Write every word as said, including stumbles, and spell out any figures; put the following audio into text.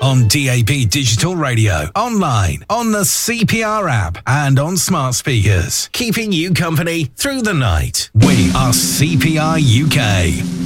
on D A B Digital Radio, online, on the C P R app, and on smart speakers. Keeping you company through the night. We are C P R U K.